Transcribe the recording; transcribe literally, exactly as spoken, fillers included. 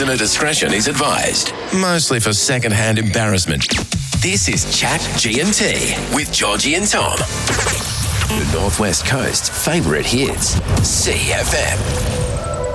Listener discretion is advised. Mostly for second-hand embarrassment. This is Chat G and T with Georgie and Tom. The Northwest Coast's favourite hits, C F M.